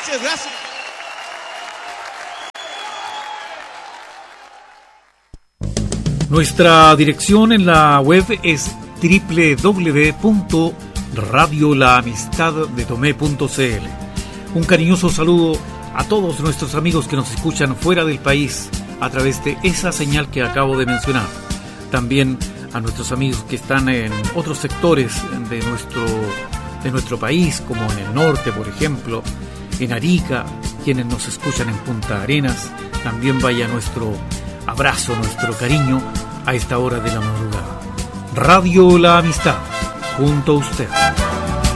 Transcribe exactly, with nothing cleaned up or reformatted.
Muchas gracias. Nuestra dirección en la web es doble u doble u doble u punto radio la amistad de tomé punto c l. Un cariñoso saludo a todos nuestros amigos que nos escuchan fuera del país a través de esa señal que acabo de mencionar. También a nuestros amigos que están en otros sectores de nuestro, de nuestro país, como en el norte, por ejemplo, en Arica, quienes nos escuchan en Punta Arenas. También vaya nuestro abrazo, nuestro cariño a esta hora de la madrugada. Radio La Amistad, junto a usted.